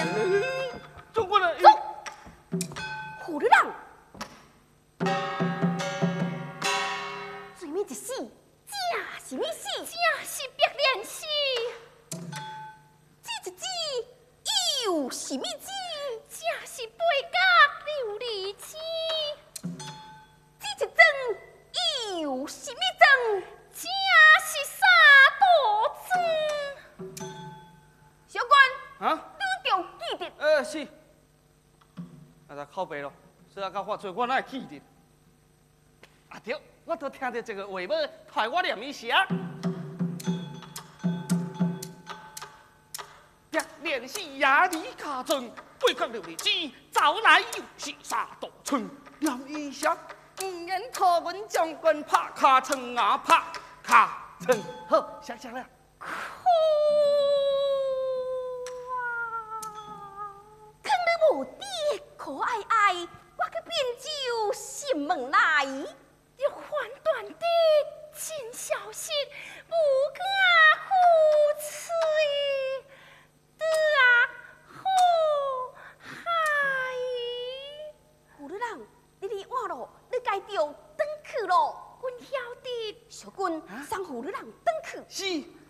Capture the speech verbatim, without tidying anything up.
中国人。 走，胡二郎，最尾一死，这是咩死？ 这是白莲死。 这一字又是咩字？ 这是八角琉璃枝。 这一针又是咩针？ 这是三道针。 小官， 啊？ 你着记得。 呃，是。啊，他靠背咯，所以甲发做，我哪会记得？啊对，我都听到这个话要害我念一下。白莲是夜里卡阵，八角琉璃枝，走来又是三道春。念一下，五言托文将军拍卡称啊，拍卡称。好，想想了。 哭啊！看你无爹可爱爱，我去变酒心门来。 要缓短的真消息，不敢胡吹的啊，好嗨！ 胡二郎，你离晚咯，你该着转去咯。 阮晓得。 小军，送胡二郎转去。 是。